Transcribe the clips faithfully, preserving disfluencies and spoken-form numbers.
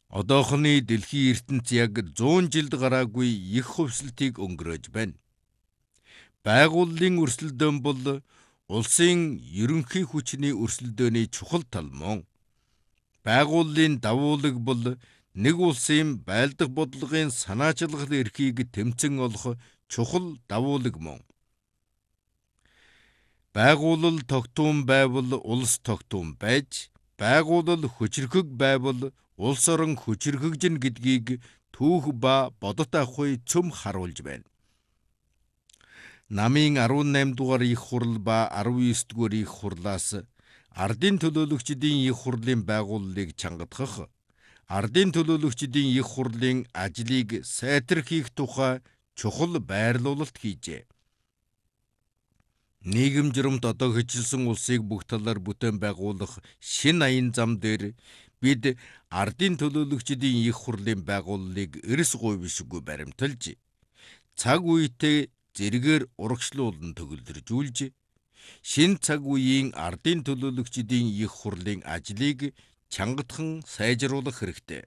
Одоохоны дэлхийн ертөнц яг зуун жилд гараагүй их хувьсэлтийг өнгөрөөж байна. Байгууллын өрсөлдөөн бол улсын ерөнхий хүчний өрсөлдөөний чухал тал мөн. Байгууллын давуулаг бол нэг улсын байлдах бодлогын санаачилгал эрхийг тэмцэн олох чухал давуулаг мөн. Байгууллал тогтвон байвал улс тогтвон байж, байгууллал хүчирхэг байвал улс орон хүчирхэгжин гэдгийг түүх ба бодот авахыг цөм харуулж байна. Намын арван найм дугаар их хурал ба арван девс дугаар их хурлаас ардын төлөөлөгчдийн их хурлын байгууллыг чангадах, ардын төлөөлөгчдийн их хурлын ажлыг сайтар хийх тухай чухал байрлуулалт хийжээ. Нийгэм журамт одоо хичилсэн улсыг бүх талаар бүтээн байгуулах шинэ аян зам дээр бид ардын төлөөлөгчдийн их хурлын байгууллыг эрс гуйвшгүй баримталж, цаг үетэй зэргээр урагшлуулан төгөлдржүүлж, шинэ цаг үеийн ардын төлөөлөгчдийн их хурлын ажлыг чангатхан сайжруулах хэрэгтэй.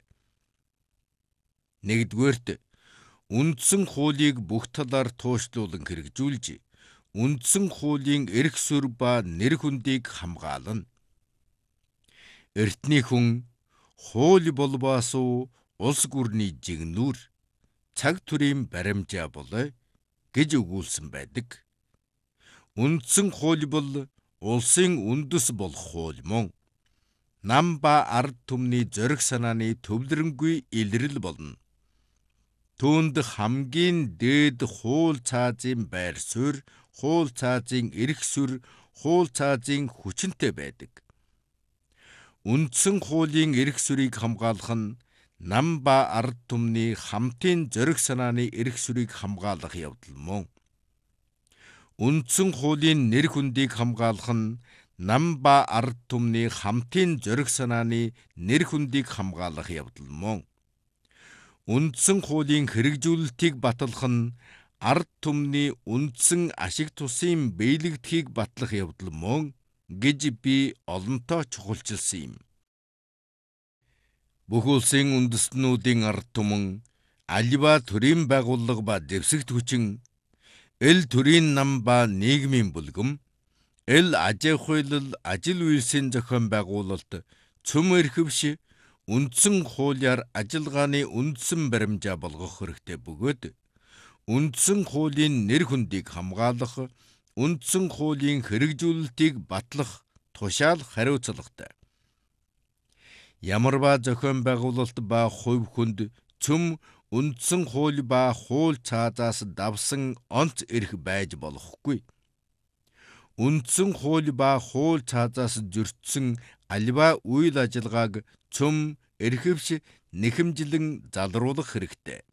Нэгдүгээрт, үндсэн хуулийг бүх талаар туушлуулан хэрэгжүүлж, үндсэн хуулийн эрх суурь ба нэр хүндийг хамгаална. Эртний хүн хууль болбоосуу улс гүрний жигнүүр, цаг төрийн баримжаа болой гэж өгүүлсэн байдаг. Үндсэн хууль бол улсын үндэс болох хууль мөн. Нам ба ард түмний зориг санааны төвлөрөнгүй илрэл болно. Түүнд хамгийн дээд хууль цаазын байр суурь, хууль цаазын эрх суурь, хууль цаазын хүчинтэй байдаг. Үндсэн хуулийн эрх суурийг хамгаалах нь нам ба ард түмний хамтын зориг санааны эрх суурийг хамгаалах явдал мөн. Үндсэн хуулийн нэр хүндийг хамгаалах нь нам ба ард түмний хамтын зориг санааны нэр хүндийг хамгаалах явдал мөн. Үндсэн хуулийн хэрэгжүүлэлтийг батлах нь ард түмний үндсэн ашиг тусын биелэгдэхийг батлах явдал мөн гэж би олонтоо чухалчилсан юм. Бүх улсын үндэстнүүдийн ард түмэн, аливаа төрийн байгууллага ба дэвсэгт хүчин, эл төрийн нам ба нийгмийн бүлгэм, эл аж ахуйлал, ажил үйлсийн зохион байгуулалт, цөм эрхвш, үндсэн хуулиар ажиллагааны үндсэн баримжаа болгох хэрэгтэй бөгөөд, үндсэн хуулийн нэр хүндийг хамгаалах, үндсэн хуулийн хэрэгжүүлэлтийг батлах тушаал хариуцлагатай. Ямар ба зохион байгуулалт ба хувь хүнд цөм үндсэн хууль ба хууль цаазаас давсан онц эрх байж болохгүй. Үндсэн хууль ба хууль цаазаас зөрчсөн аливаа үйл ажиллагааг цөм эрхэвш нэхэмжлэн залруулах хэрэгтэй.